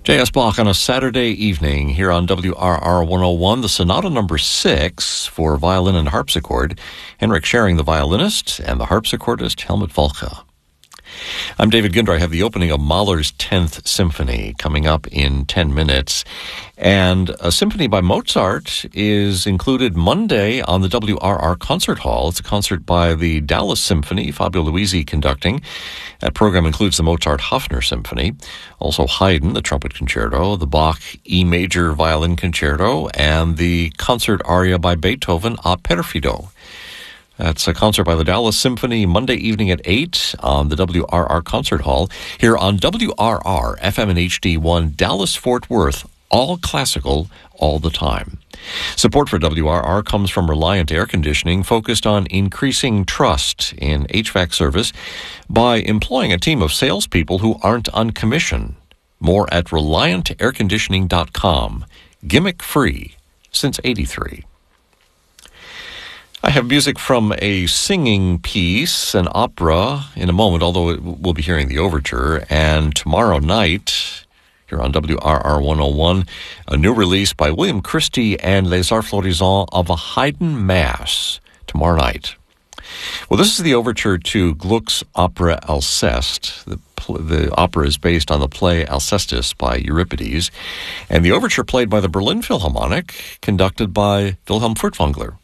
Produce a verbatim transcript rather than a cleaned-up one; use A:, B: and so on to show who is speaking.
A: J S. Bach on a Saturday evening here on W R R one oh one, the Sonata number six for violin and harpsichord. Henrik Schering, the violinist, and the harpsichordist, Helmut Volke. I'm David Ginder. I have the opening of Mahler's tenth Symphony coming up in ten minutes. And a symphony by Mozart is included Monday on the W R R Concert Hall. It's a concert by the Dallas Symphony, Fabio Luisi conducting. That program includes the Mozart-Hafner Symphony, also Haydn, the Trumpet Concerto, the Bach E Major Violin Concerto, and the concert aria by Beethoven, A Perfido. That's a concert by the Dallas Symphony Monday evening at eight on the W R R Concert Hall. Here on W R R, F M and H D one, Dallas-Fort Worth, all classical, all the time. Support for W R R comes from Reliant Air Conditioning, focused on increasing trust in H V A C service by employing a team of salespeople who aren't on commission. More at reliant air conditioning dot com. Gimmick-free since eighty-three. I have music from a singing piece, an opera, in a moment, although we'll be hearing the overture. And tomorrow night, here on W R R one oh one, a new release by William Christie and Les Arts Florissants of a Haydn Mass tomorrow night. Well, this is the overture to Gluck's opera Alceste. The, the opera is based on the play Alcestis by Euripides, and the overture played by the Berlin Philharmonic, conducted by Wilhelm Furtwängler.